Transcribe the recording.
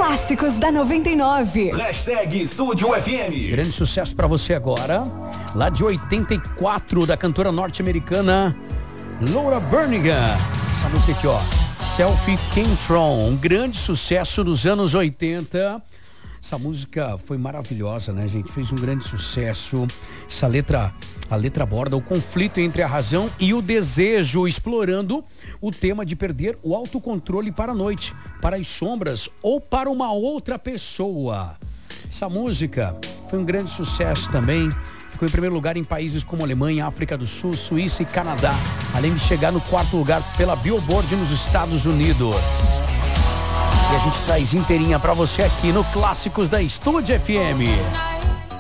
Clássicos da 99. Hashtag Estúdio FM. Grande sucesso pra você agora. Lá de 84, da cantora norte-americana Laura Branigan. Essa música aqui, ó. Selfie Cantron. Um grande sucesso dos anos 80. Essa música foi maravilhosa, né, gente? Fez um grande sucesso. A letra aborda o conflito entre a razão e o desejo, explorando o tema de perder o autocontrole para a noite, para as sombras ou para uma outra pessoa. Essa música foi um grande sucesso também. Ficou em primeiro lugar em países como Alemanha, África do Sul, Suíça e Canadá, além de chegar no 4º lugar pela Billboard nos Estados Unidos. E a gente traz inteirinha pra você aqui no Clássicos da Estúdio FM.